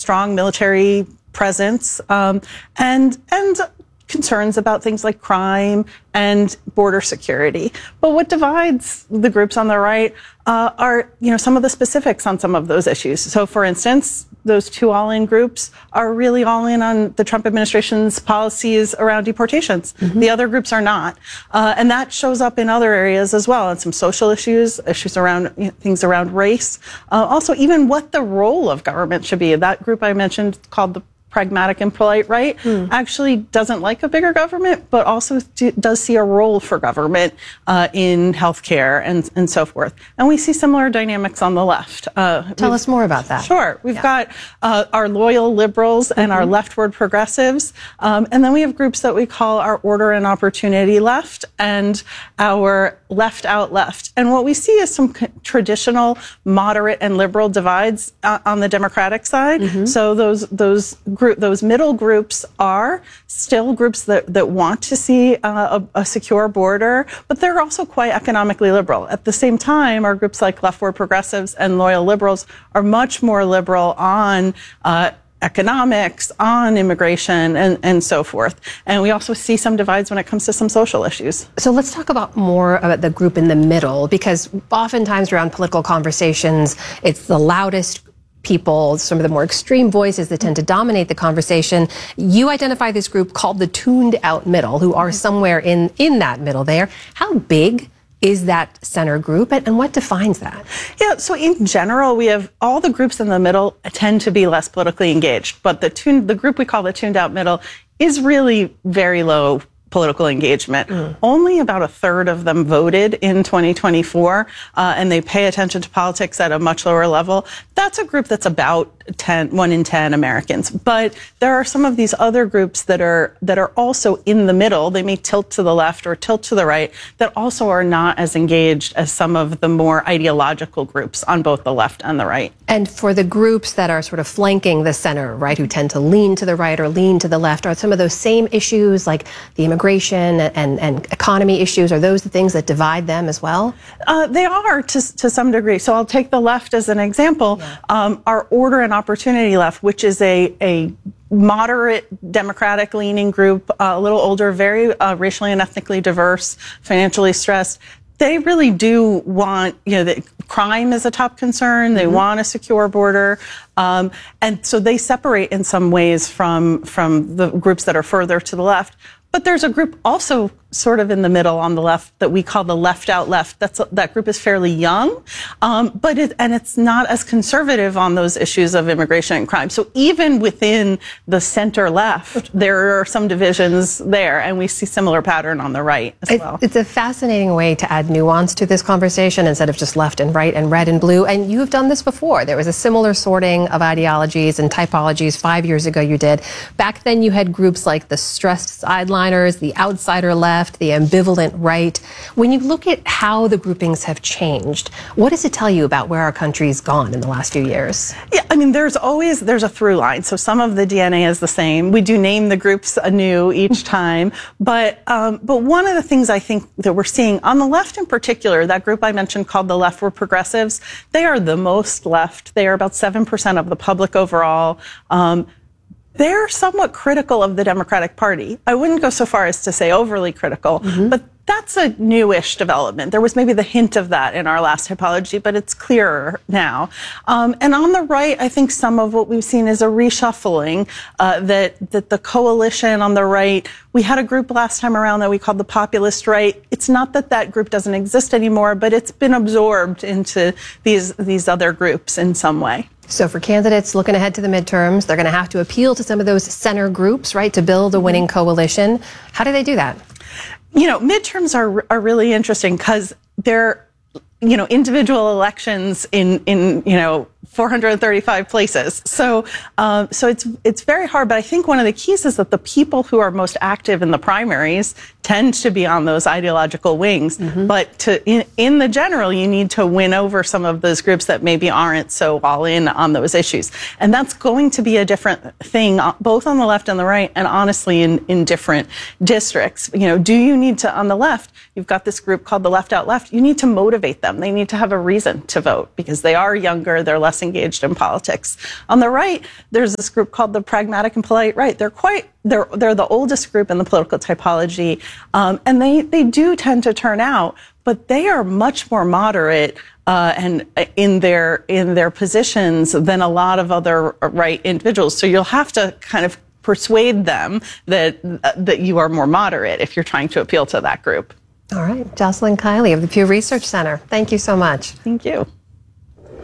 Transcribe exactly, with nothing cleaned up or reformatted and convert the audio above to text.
strong military presence, um, and and concerns about things like crime and border security. But what divides the groups on the right uh, are, you know, some of the specifics on some of those issues. So, for instance, those two all-in groups are really all in on the Trump administration's policies around deportations. Mm-hmm. The other groups are not. Uh, and that shows up in other areas as well, and some social issues, issues around, you know, things around race. Uh, also, even what the role of government should be. That group I mentioned called the Pragmatic and Polite Right mm. actually doesn't like a bigger government, but also do, does see a role for government uh, in healthcare and, and so forth. And we see similar dynamics on the left. Uh, Tell us more about that. Sure. We've yeah. got uh, our loyal liberals and mm-hmm. our leftward progressives. Um, and then we have groups that we call our order and opportunity left and our left out left. And what we see is some c- traditional moderate and liberal divides uh, on the Democratic side. Mm-hmm. So those, those groups Those middle groups are still groups that, that want to see uh, a, a secure border, but they're also quite economically liberal. At the same time, our groups like leftward progressives and loyal liberals are much more liberal on uh, economics, on immigration, and, and so forth. And we also see some divides when it comes to some social issues. So let's talk about more about the group in the middle, because oftentimes around political conversations, it's the loudest people, some of the more extreme voices that tend to dominate the conversation. You identify this group called the tuned out middle, who are somewhere in, in that middle there. How big is that center group, and, and what defines that? Yeah, so in general, we have all the groups in the middle tend to be less politically engaged, but the tuned, the group we call the tuned out middle is really very low political engagement. Mm. Only about a third of them voted in twenty twenty-four, uh, and they pay attention to politics at a much lower level. That's a group that's about ten, one in ten Americans. But there are some of these other groups that are that are also in the middle. They may tilt to the left or tilt to the right, that also are not as engaged as some of the more ideological groups on both the left and the right. And for the groups that are sort of flanking the center, right, who tend to lean to the right or lean to the left, are some of those same issues like the immigration and, and economy issues, are those the things that divide them as well? Uh, they are to, to some degree. So I'll take the left as an example. Yeah. Um, our order and opportunity left, which is a, a moderate Democratic leaning group, uh, a little older, very uh, racially and ethnically diverse, financially stressed. They really do want, you know, the crime is a top concern. They mm-hmm. want a secure border. Um, and so they separate in some ways from, from the groups that are further to the left. But there's a group also sort of in the middle on the left that we call the left out left. That's that group is fairly young, um, but it, and it's not as conservative on those issues of immigration and crime. So even within the center left, there are some divisions there, and we see similar pattern on the right as it, well. It's a fascinating way to add nuance to this conversation instead of just left and right and red and blue. And you have done this before. There was a similar sorting of ideologies and typologies five years ago. You did. Back then, you had groups like the stressed sideliners, the outsider left, the ambivalent right. When you look at how the groupings have changed, what does it tell you about where our country's gone in the last few years? Yeah, I mean, there's always, there's a through line. So some of the D N A is the same. We do name the groups anew each time. But, um, but one of the things I think that we're seeing on the left in particular, that group I mentioned called the leftward progressives, they are the most left. They are about seven percent of the public overall. Um, They're somewhat critical of the Democratic Party. I wouldn't go so far as to say overly critical, mm-hmm. but that's a newish development. There was maybe the hint of that in our last typology, but it's clearer now. Um, and on the right, I think some of what we've seen is a reshuffling, uh, that, that the coalition on the right, we had a group last time around that we called the populist right. It's not that that group doesn't exist anymore, but it's been absorbed into these, these other groups in some way. So for candidates looking ahead to the midterms, they're going to have to appeal to some of those center groups, right, to build a winning coalition. How do they do that? You know, midterms are are really interesting because they're, you know, individual elections in, in you know, four hundred thirty-five places. So, um, so it's it's very hard. But I think one of the keys is that the people who are most active in the primaries tend to be on those ideological wings. Mm-hmm. But to in, in the general, you need to win over some of those groups that maybe aren't so all in on those issues. And that's going to be a different thing, both on the left and the right, and honestly in, in different districts. You know, do you need to, on the left, you've got this group called the left out left, you need to motivate them. They need to have a reason to vote because they are younger, they're less less engaged in politics. On the right, there's this group called the Pragmatic and Polite Right. They're quite they're they're the oldest group in the political typology, um, and they they do tend to turn out, but they are much more moderate uh, and in their in their positions than a lot of other right individuals. So you'll have to kind of persuade them that uh, that you are more moderate if you're trying to appeal to that group. All right, Jocelyn Kiley of the Pew Research Center. Thank you so much. Thank you.